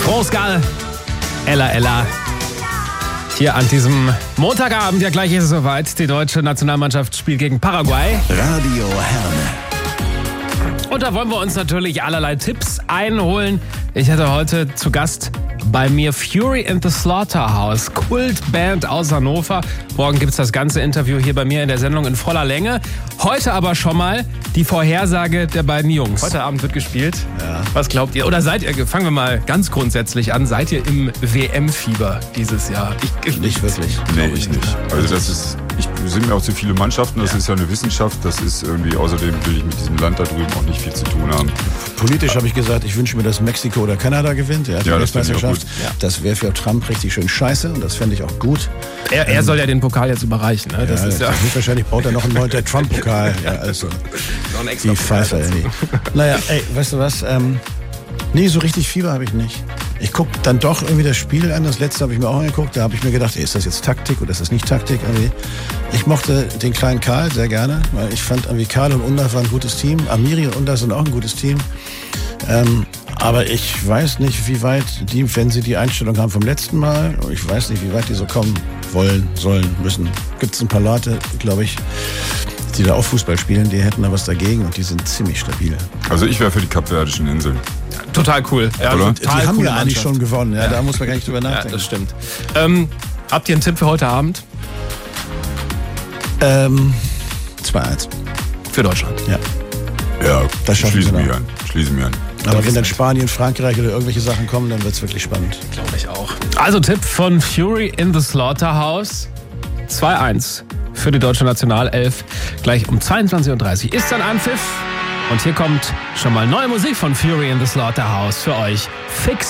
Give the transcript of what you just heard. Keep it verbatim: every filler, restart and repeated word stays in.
France Gall, Ella Ella. Hier an diesem Montagabend, ja gleich ist es soweit, die deutsche Nationalmannschaft spielt gegen Paraguay. Radio Herne. Und da wollen wir uns natürlich allerlei Tipps einholen. Ich hatte heute zu Gast bei mir Fury in the Slaughterhouse, Kultband aus Hannover. Morgen gibt es das ganze Interview hier bei mir in der Sendung in voller Länge. Heute aber schon mal die Vorhersage der beiden Jungs. Heute Abend wird gespielt. Ja. Was glaubt ihr? Oder seid ihr, fangen wir mal ganz grundsätzlich an, seid ihr im W M-Fieber dieses Jahr? Ich, nicht wirklich. Nee, ich nicht. Also das ist, ich, wir sind mir auch zu viele Mannschaften, das ja. ist ja eine Wissenschaft, das ist irgendwie, außerdem will ich mit diesem Land da drüben auch nicht viel zu tun haben. Politisch habe ich gesagt, ich wünsche mir, dass Mexiko oder Kanada gewinnt. Ja, ja, das wäre ja gut. Ja. Das wäre für Trump richtig schön scheiße und das fände ich auch gut. Er, er ähm, soll ja den Pokal jetzt überreichen. Ne? Das ja, ist ja wahrscheinlich braucht er noch einen neuen Trump-Pokal. Ja, also, noch ein extra die Pfeife, ey. Naja, ey, weißt du was? Ähm, nee, so richtig Fieber habe ich nicht. Ich gucke dann doch irgendwie das Spiel an. Das letzte habe ich mir auch angeguckt. Da habe ich mir gedacht, ey, ist das jetzt Taktik oder ist das nicht Taktik? Irgendwie. Ich mochte den kleinen Karl sehr gerne, weil ich fand, irgendwie Karl und Undaf waren ein gutes Team. Amiri und Undaf sind auch ein gutes Team. Ähm, aber ich weiß nicht, wie weit die, wenn sie die Einstellung haben vom letzten Mal, ich weiß nicht, wie weit die so kommen wollen, sollen, müssen. Gibt es ein paar Leute, glaube ich, die da auch Fußball spielen, die hätten da was dagegen und die sind ziemlich stabil. Also ich wäre für die Kapverdischen Inseln. Ja, total cool. Ja, Oder? Die total haben ja eigentlich Mannschaft. schon gewonnen, ja, ja. da muss man gar nicht drüber nachdenken. Ja, das stimmt. Ähm, habt ihr einen Tipp für heute Abend? Ähm, zwei eins. Für Deutschland? Ja. Ja, das schaffen schließen wir wir an. Schließen wir an. Aber wenn dann Spanien, Frankreich oder irgendwelche Sachen kommen, dann wird es wirklich spannend. Glaube ich auch. Also Tipp von Fury in the Slaughterhouse. zwei eins für die deutsche Nationalelf. Gleich um zweiundzwanzig Uhr dreißig ist dann Anpfiff. Und hier kommt schon mal neue Musik von Fury in the Slaughterhouse für euch. Fix